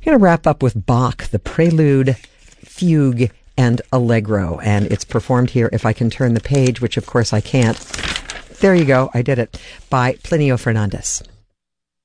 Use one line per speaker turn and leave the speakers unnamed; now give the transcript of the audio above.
going to wrap up with Bach, the Prelude, Fugue, and Allegro. And it's performed here, if I can turn the page, which of course I can't. There you go, I did it, by Plinio Fernandez.